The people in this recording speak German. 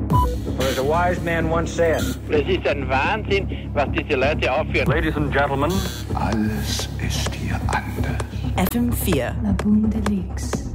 As a wise man once said. Es ist ein Wahnsinn, was diese Leute aufführen. Ladies and gentlemen. Alles ist hier anders. FM4. La Boom Deluxe.